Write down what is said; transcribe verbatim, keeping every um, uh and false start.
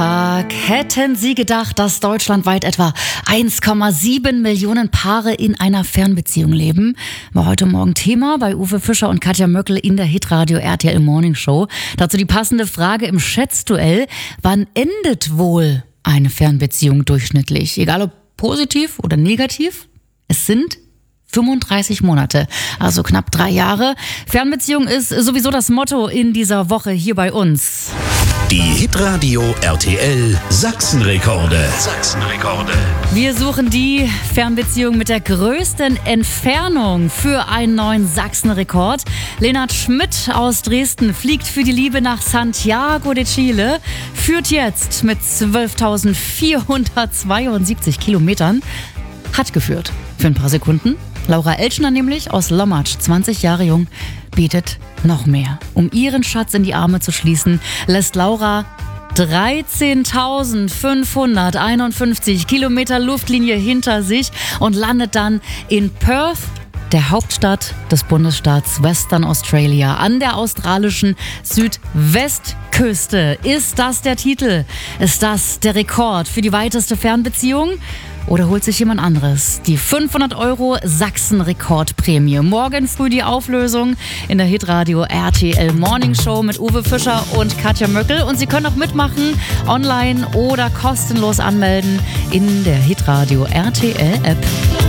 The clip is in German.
Montag. Hätten Sie gedacht, dass deutschlandweit etwa eins Komma sieben Millionen Paare in einer Fernbeziehung leben? War heute Morgen Thema bei Uwe Fischer und Katja Möckel in der Hitradio R T L Morning Show. Dazu die passende Frage im Schätzduell. Wann endet wohl eine Fernbeziehung durchschnittlich? Egal ob positiv oder negativ? Es sind fünfunddreißig Monate, also knapp drei Jahre. Fernbeziehung ist sowieso das Motto in dieser Woche hier bei uns. Die Hitradio R T L Sachsenrekorde. Sachsenrekorde. Wir suchen die Fernbeziehung mit der größten Entfernung für einen neuen Sachsenrekord. Lennart Schmidt aus Dresden fliegt für die Liebe nach Santiago de Chile, führt jetzt mit zwölftausendvierhundertzweiundsiebzig Kilometern, hat geführt für ein paar Sekunden. Laura Elschner nämlich aus Lommatsch, zwanzig Jahre jung, bietet noch mehr. Um ihren Schatz in die Arme zu schließen, lässt Laura dreizehntausendfünfhunderteinundfünfzig Kilometer Luftlinie hinter sich und landet dann in Perth, der Hauptstadt des Bundesstaats Western Australia, an der australischen Südwestküste. Ist das der Titel? Ist das der Rekord für die weiteste Fernbeziehung? Oder holt sich jemand anderes die fünfhundert Euro Sachsen-Rekordprämie? Morgen früh die Auflösung in der Hitradio R T L Morning Show mit Uwe Fischer und Katja Möckel. Und Sie können auch mitmachen, online oder kostenlos anmelden in der Hitradio R T L App.